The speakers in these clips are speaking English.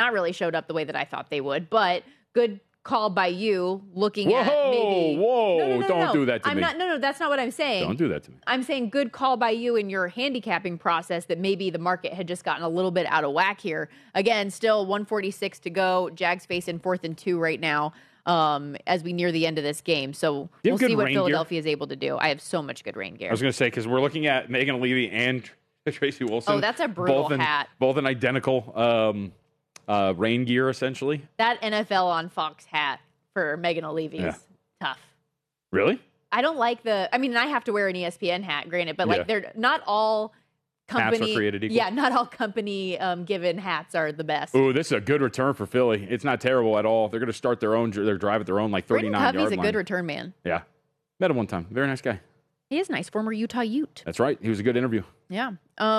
not really showed up the way that I thought they would, but good call by you looking at maybe. Whoa, don't do that to me. No, that's not what I'm saying. Don't do that to me. I'm saying good call by you in your handicapping process that maybe the market had just gotten a little bit out of whack here. Again, still 146 to go. Jags facing 4th and 2 right now as we near the end of this game. So we'll see what Philadelphia is able to do. I have so much good rain gear. I was going to say, because we're looking at Megan Levy and Tracy Wilson. Oh, that's a brutal hat. Both an identical rain gear, essentially. That NFL on Fox hat for Megan O'Leary is tough. Really? I don't like I have to wear an ESPN hat, granted, but they're not all company. Hats are created equal. Yeah, not all company given hats are the best. Ooh, this is a good return for Philly. It's not terrible at all. They're going to start their drive at their own 39-yard line. Covey's a good return man. Yeah. Met him one time. Very nice guy. He is nice. Former Utah Ute. That's right. He was a good interview. Yeah.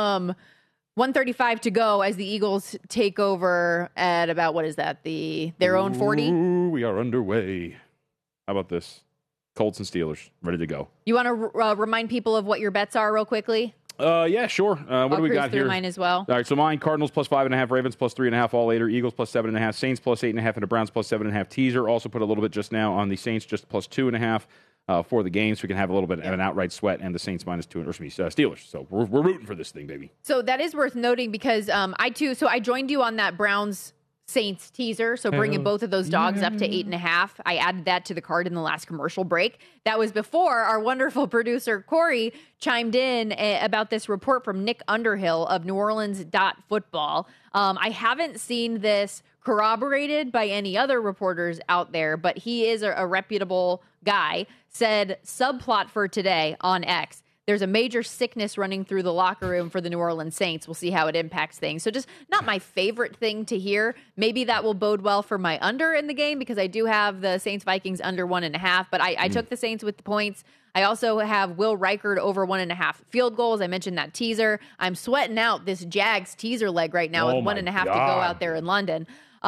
135 to go as the Eagles take over at about, what is that, their own 40? Ooh, we are underway. How about this? Colts and Steelers, ready to go. You want to remind people of what your bets are real quickly? Yeah, sure. What do we got here? Mine as well. All right, so mine, Cardinals plus 5.5, Ravens plus 3.5, all later, Eagles plus 7.5, Saints plus 8.5, and the Browns plus 7.5 teaser. Also put a little bit just now on the Saints, just plus 2.5. For the game, so we can have a little bit of an outright sweat, and the Saints minus 2, Steelers. So we're rooting for this thing, baby. So that is worth noting because I joined you on that Browns Saints teaser. So bringing both of those dogs up to 8.5. I added that to the card in the last commercial break. That was before our wonderful producer Corey chimed in about this report from Nick Underhill of NewOrleans.football. I haven't seen this corroborated by any other reporters out there, but he is a reputable guy. Said subplot for today on X. There's a major sickness running through the locker room for the New Orleans Saints. We'll see how it impacts things. So just not my favorite thing to hear. Maybe that will bode well for my under in the game because I do have the Saints Vikings under 1.5, but I took the Saints with the points. I also have Will Reichard over 1.5 field goals. I mentioned that teaser. I'm sweating out this Jags teaser leg right now with 1.5 to go out there in London.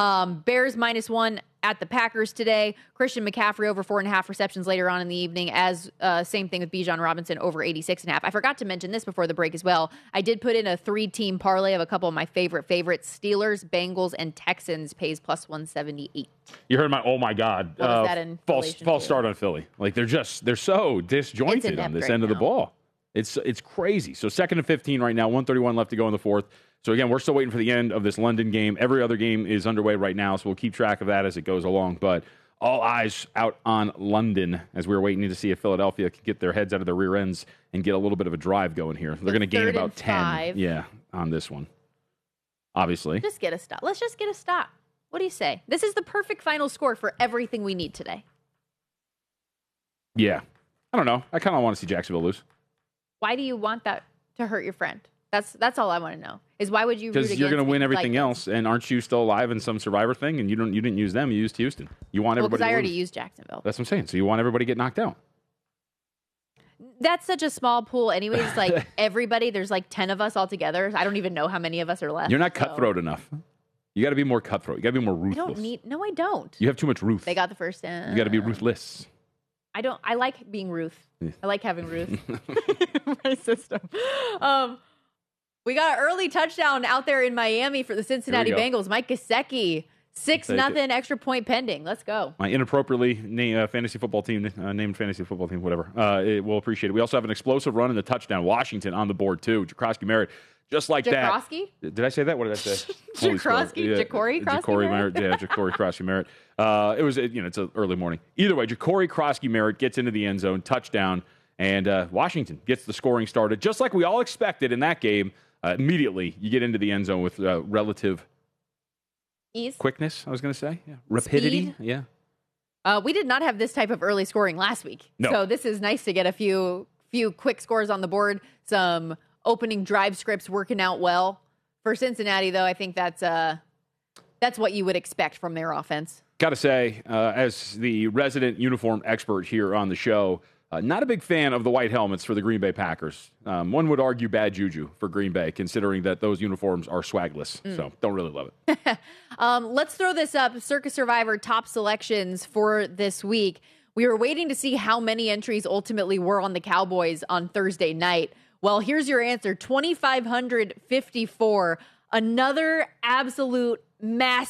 Bears -1 at the Packers today. Christian McCaffrey over 4.5 receptions later on in the evening, as same thing with Bijan Robinson over 86.5. I forgot to mention this before the break as well. I did put in a 3-team parlay of a couple of my favorites. Steelers, Bengals, and Texans pays plus 178. You heard oh my God. What is that in false start on Philly. Like they're so disjointed on this end of the ball. It's crazy. So 2nd and 15 right now, 1:31 left to go in the fourth. So, again, we're still waiting for the end of this London game. Every other game is underway right now, so we'll keep track of that as it goes along. But all eyes out on London as we're waiting to see if Philadelphia can get their heads out of their rear ends and get a little bit of a drive going here. They're going to gain about 10 on this one, obviously. Just get a stop. Let's just get a stop. What do you say? This is the perfect final score for everything we need today. Yeah. I don't know. I kind of want to see Jacksonville lose. Why do you want that to hurt your friend? That's all I want to know. Is why would you root against? Because you're going to win everything like else, and aren't you still alive in some Survivor thing? And you didn't use them. You used Houston. You want everybody. Because I already lose. used Jacksonville. That's what I'm saying. So you want everybody to get knocked out. That's such a small pool, anyways. Like everybody, there's like 10 of us all together. I don't even know how many of us are left. You're not cutthroat enough. You got to be more cutthroat. You got to be more ruthless. I don't. You have too much Ruth. They got the first. You got to be ruthless. I like being Ruth. I like having Ruth in my system. We got an early touchdown out there in Miami for the Cincinnati Bengals. Mike Gesicki, 6-0 extra point pending. Let's go. My inappropriately named fantasy football team, whatever. It will appreciate it. We also have an explosive run in the touchdout. Washington on the board, too. Jakrosky Merritt. Just like that. Did I say that? What did I say? Ja'Cory Merritt. Yeah, Ja'Cory Crosby Merritt. It was, it's an early morning. Either way, Ja'Cory Crosby Merritt gets into the end zone, touchdown, and Washington gets the scoring started. Just like we all expected in that game, immediately you get into the end zone with relative ease, quickness, I was going to say. Yeah. Rapidity. Speed. Yeah. We did not have this type of early scoring last week. No. So this is nice to get a few quick scores on the board, some opening drive scripts working out well. For Cincinnati, though, I think that's what you would expect from their offense. Got to say, as the resident uniform expert here on the show, not a big fan of the white helmets for the Green Bay Packers. One would argue bad juju for Green Bay, considering that those uniforms are swagless. So don't really love it. Let's throw this up. Circa Survivor top selections for this week. We were waiting to see how many entries ultimately were on the Cowboys on Thursday night. Well, here's your answer. 2,554. Another absolute massive